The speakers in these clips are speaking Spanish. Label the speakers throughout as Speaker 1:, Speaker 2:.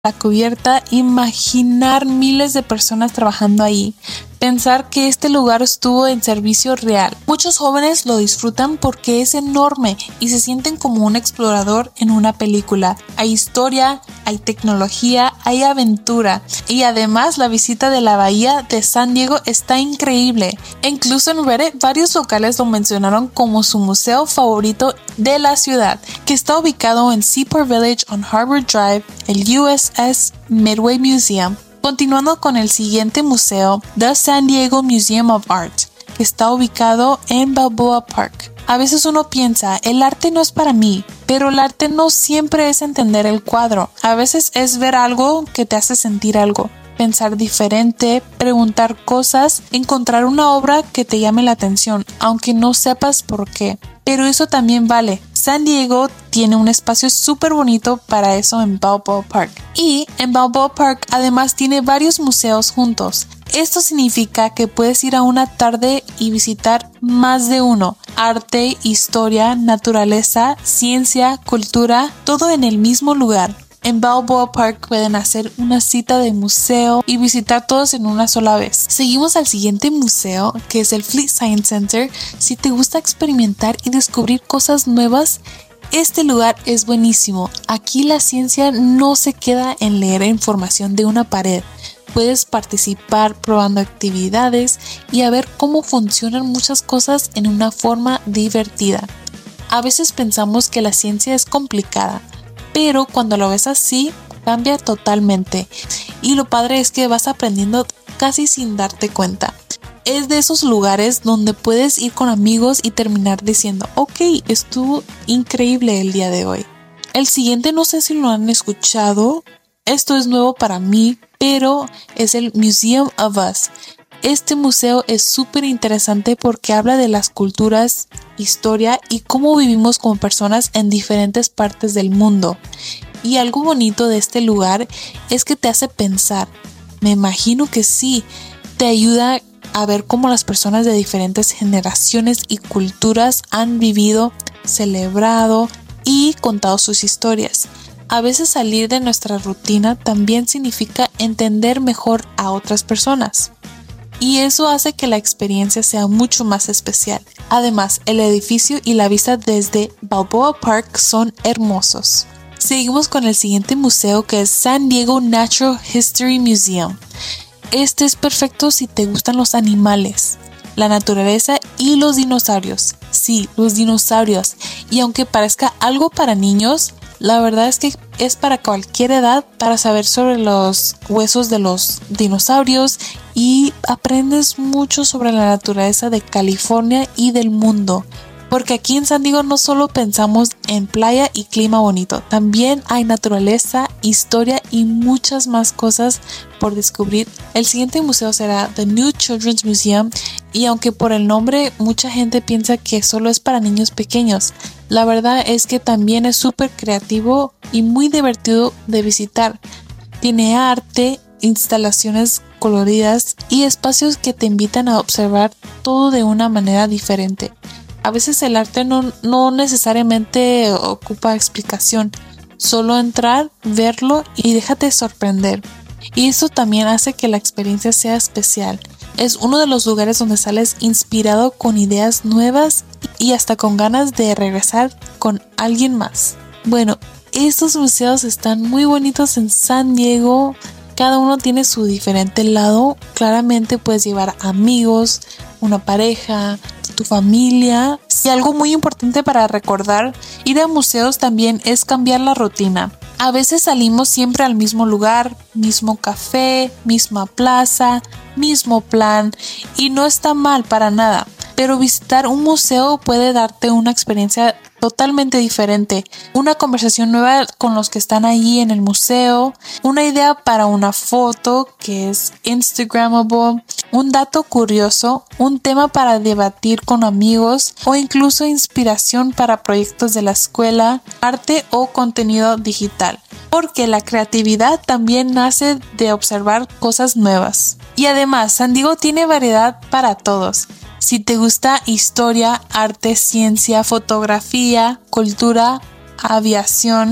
Speaker 1: la cubierta, imaginar miles de personas trabajando ahí, pensar que este lugar estuvo en servicio real. Muchos jóvenes lo disfrutan porque es enorme y se sienten como un explorador en una película. Hay historia, hay tecnología, hay aventura y además la visita de la bahía de San Diego está increíble. E incluso en Reddit varios locales lo mencionaron como su museo favorito de la ciudad, que está ubicado en Seaport Village on Harbor Drive, el USS Midway Museum. Continuando con el siguiente museo, The San Diego Museum of Art, que está ubicado en Balboa Park. A veces uno piensa, el arte no es para mí, pero el arte no siempre es entender el cuadro. A veces es ver algo que te hace sentir algo, pensar diferente, preguntar cosas, encontrar una obra que te llame la atención, aunque no sepas por qué. Pero eso también vale. San Diego tiene un espacio súper bonito para eso en Balboa Park. Y en Balboa Park además tiene varios museos juntos. Esto significa que puedes ir a una tarde y visitar más de uno. Arte, historia, naturaleza, ciencia, cultura, todo en el mismo lugar. En Balboa Park pueden hacer una cita de museo y visitar todos en una sola vez. Seguimos al siguiente museo, que es el Fleet Science Center. Si te gusta experimentar y descubrir cosas nuevas, este lugar es buenísimo. Aquí la ciencia no se queda en leer información de una pared. Puedes participar probando actividades y a ver cómo funcionan muchas cosas en una forma divertida. A veces pensamos que la ciencia es complicada, pero cuando lo ves así, cambia totalmente. Y lo padre es que vas aprendiendo casi sin darte cuenta. Es de esos lugares donde puedes ir con amigos y terminar diciendo, ok, estuvo increíble el día de hoy. El siguiente no sé si lo han escuchado. Esto es nuevo para mí, pero es el Museum of Us. Este museo es súper interesante porque habla de las culturas, historia y cómo vivimos como personas en diferentes partes del mundo. Y algo bonito de este lugar es que te hace pensar. Me imagino que sí, te ayuda a ver cómo las personas de diferentes generaciones y culturas han vivido, celebrado y contado sus historias. A veces salir de nuestra rutina también significa entender mejor a otras personas. Y eso hace que la experiencia sea mucho más especial. Además, el edificio y la vista desde Balboa Park son hermosos. Seguimos con el siguiente museo, que es San Diego Natural History Museum. Este es perfecto si te gustan los animales, la naturaleza y los dinosaurios. Sí, los dinosaurios. Y aunque parezca algo para niños, la verdad es que es para cualquier edad, para saber sobre los huesos de los dinosaurios y aprendes mucho sobre la naturaleza de California y del mundo. Porque aquí en San Diego no solo pensamos en playa y clima bonito, también hay naturaleza, historia y muchas más cosas por descubrir. El siguiente museo será The New Children's Museum y aunque por el nombre mucha gente piensa que solo es para niños pequeños, la verdad es que también es súper creativo y muy divertido de visitar. Tiene arte, instalaciones coloridas y espacios que te invitan a observar todo de una manera diferente. A veces el arte no necesariamente ocupa explicación, solo entrar, verlo y déjate sorprender. Y eso también hace que la experiencia sea especial. Es uno de los lugares donde sales inspirado con ideas nuevas y hasta con ganas de regresar con alguien más. Bueno, estos museos están muy bonitos en San Diego. Cada uno tiene su diferente lado. Claramente puedes llevar amigos, una pareja, tu familia. Y algo muy importante para recordar, ir a museos también es cambiar la rutina. A veces salimos siempre al mismo lugar, mismo café, misma plaza, mismo plan y no está mal para nada. Pero visitar un museo puede darte una experiencia totalmente diferente, una conversación nueva con los que están allí en el museo, una idea para una foto que es Instagrammable, un dato curioso, un tema para debatir con amigos o incluso inspiración para proyectos de la escuela, arte o contenido digital. Porque la creatividad también nace de observar cosas nuevas. Y además, San Diego tiene variedad para todos. Si te gusta historia, arte, ciencia, fotografía, cultura, aviación,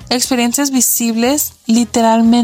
Speaker 1: Experiencias visibles literalmente